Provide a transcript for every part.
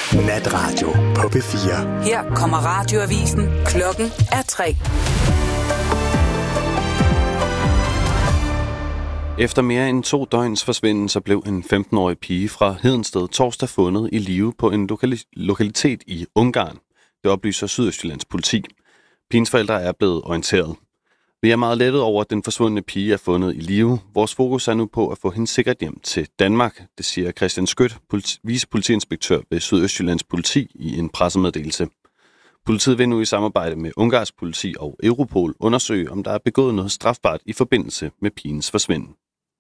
Natradio på P4. Her kommer radioavisen. Klokken er 3. Efter mere end 2 døgns forsvinden, så blev en 15-årig pige fra Hedensted torsdag fundet i live på en lokalitet i Ungarn. Det oplyser Sydøstjyllands politi. Pigens forældre er blevet orienteret. Vi er meget lettet over, at den forsvundne pige er fundet i live. Vores fokus er nu på at få hende sikkert hjem til Danmark, det siger Christian Skødt, vicepolitiinspektør ved Sydøstjyllands politi i en pressemeddelelse. Politiet vil nu i samarbejde med Ungarsk politi og Europol undersøge, om der er begået noget strafbart i forbindelse med pigens forsvinden.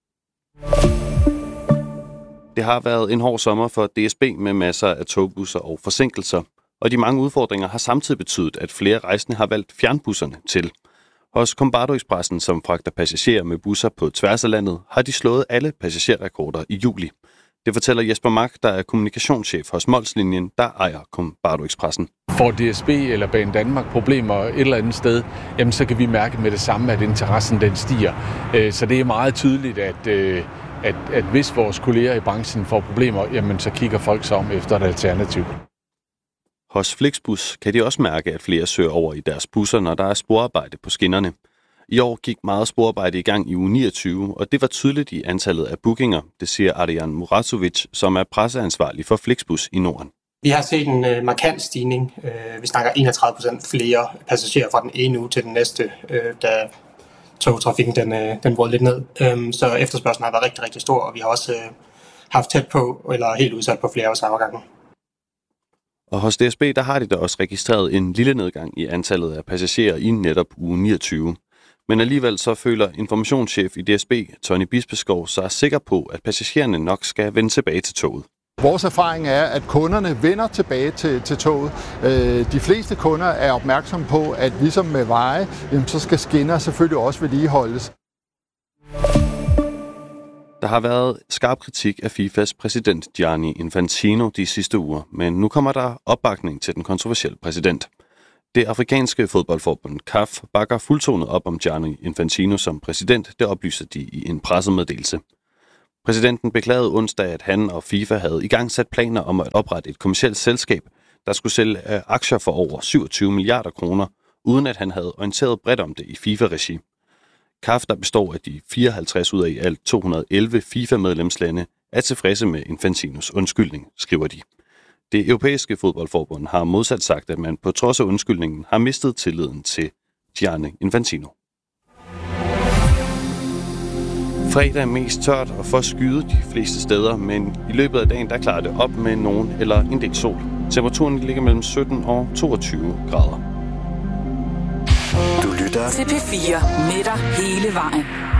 Det har været en hård sommer for DSB med masser af togbusser og forsinkelser, og de mange udfordringer har samtidig betydet, at flere rejsende har valgt fjernbusserne til. Hos Combardo Expressen, som fragter passagerer med busser på tværs af landet, har de slået alle passagerrekorder i juli. Det fortæller Jesper Mark, der er kommunikationschef hos Molslinjen, der ejer Combardo Expressen. Får DSB eller Banedanmark problemer et eller andet sted, jamen så kan vi mærke med det samme, at interessen den stiger. Så det er meget tydeligt, at hvis vores kolleger i branchen får problemer, jamen så kigger folk sig om efter et alternativ. Hos Flixbus kan de også mærke, at flere søger over i deres busser, når der er sporarbejde på skinnerne. I år gik meget sporarbejde i gang i uge 29, og det var tydeligt i antallet af bookinger, det siger Adrian Murasovic, som er presseansvarlig for Flixbus i Norden. Vi har set en markant stigning. Vi snakker 31% flere passagerer fra den ene uge til den næste, da togtrafikken den brød lidt ned. Så efterspørgslen har været rigtig, rigtig stor, og vi har også haft tæt på, eller helt udsat på flere afgange. Og hos DSB, der har de da også registreret en lille nedgang i antallet af passagerer i netop uge 29. Men alligevel så føler informationschef i DSB, Tony Bispeskov, sig sikker på, at passagererne nok skal vende tilbage til toget. Vores erfaring er, at kunderne vender tilbage til toget. De fleste kunder er opmærksomme på, at ligesom med veje, så skal skinner selvfølgelig også vedligeholdes. Der har været skarp kritik af FIFAs præsident Gianni Infantino de sidste uger, men nu kommer der opbakning til den kontroversielle præsident. Det afrikanske fodboldforbund CAF bakker fuldtonet op om Gianni Infantino som præsident, det oplyser de i en pressemeddelelse. Præsidenten beklagede onsdag, at han og FIFA havde igangsat planer om at oprette et kommercielt selskab, der skulle sælge aktier for over 27 milliarder kroner, uden at han havde orienteret bredt om det i FIFA-regi. CAF, der består af de 54 ud af i alt 211 FIFA-medlemslande, er tilfredse med Infantinos undskyldning, skriver de. Det europæiske fodboldforbund har modsat sagt, at man på trods af undskyldningen har mistet tilliden til Gianni Infantino. Fredag er mest tørt og for skyet de fleste steder, men i løbet af dagen der klarer det op med nogen eller en del sol. Temperaturen ligger mellem 17 og 22 grader. Du lytter til P4 med dig hele vejen.